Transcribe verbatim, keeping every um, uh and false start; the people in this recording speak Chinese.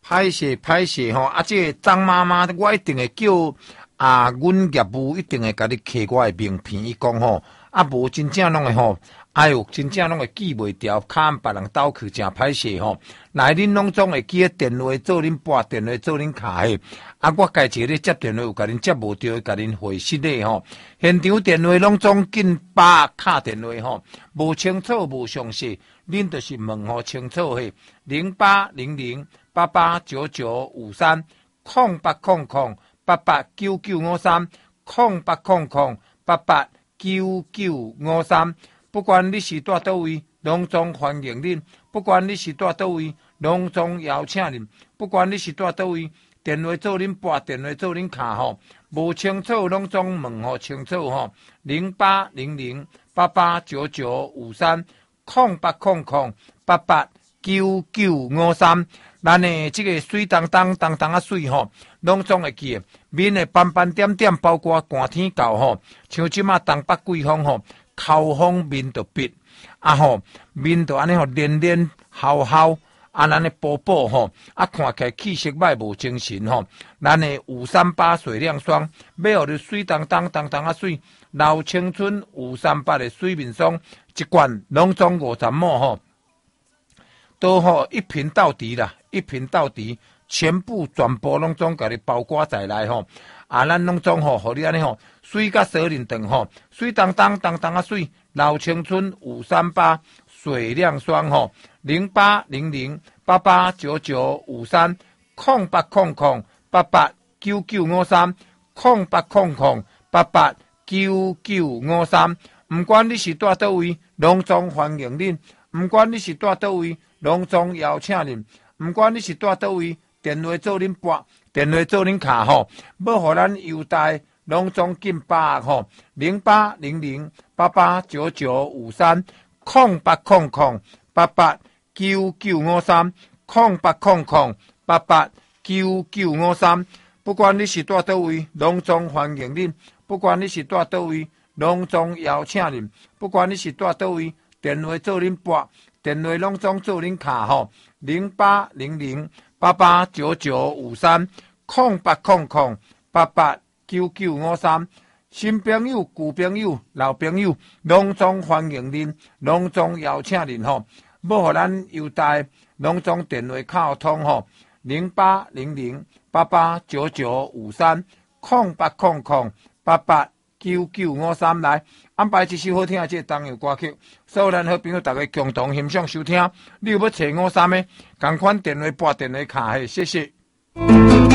歹势歹势吼，啊，这个张妈妈，我一定会叫啊，阮业务一定会甲你摕我的名片，伊讲吼，啊，无真正拢会吼，哎哟，真正拢会记袂牢，看别人斗去真歹势吼。来恁拢总会记电话做恁拨电话做恁卡的，啊，我家一个咧接电话有甲恁接无着，甲恁回失咧吼。现场电话拢总紧把卡电话吼，无清楚无详细，恁就是问吼清楚嘿，零八零零八八九九五三空八空空八八九九五三空八空空八八九九五三，不管你是住倒位，拢总欢迎恁；不管你是住倒位，拢总邀请恁。不管你是住倒位，电话做恁拨，电话做恁卡吼，无清楚拢总问吼清楚吼。零八零零八八九九五三空八空空八八九九五三。咱的这个水当当当当啊水吼，拢总会记的。面的斑斑点点，包括寒天到吼，像即马东北季风吼，口风面就闭，啊吼，面就安尼吼连连吼吼，啊咱的波波吼，啊看起来气色歹无精神吼。咱的五三八水亮霜，要互你水当当当当啊水，老青春五三八的水面霜，一罐拢总五十毛吼。都吼一瓶到底啦，一瓶到底，全部全部拢总甲你包裹在内吼。啊，咱拢总吼，互你安尼吼，水甲蛇鳞长吼，水当当当当啊水，老青春五三八水亮霜吼，零八零零八八九九五三空八空空八八九九五三空八空空八八九九五三，唔管你是住倒位，拢总欢迎恁；唔管你是住倒位。拢总邀请恁，毋管你是住倒位，电话做恁拨，电话做恁卡吼，要互咱优待，拢总紧把握吼，零八零零八八九九五三空八空空八八九九五三空八空空八八九九五三，不管你是住倒位，拢总欢迎恁；不管你是住倒位，拢总邀请恁；不管你是住倒位，电话做恁拨。电话拢总做恁卡吼，零八零零八八九九五三空八空空八八九九五三，新朋友、旧朋友、老朋友，拢总欢迎恁，拢总邀请恁吼，要互咱优待，拢总电话卡通吼，零八零零八八九九五三空八空空八八九九五三来。安排一首好听的这个童谣歌曲，所有咱好朋友大家共同欣赏收听。你有要找五三的，同款电话拨电话卡，谢谢。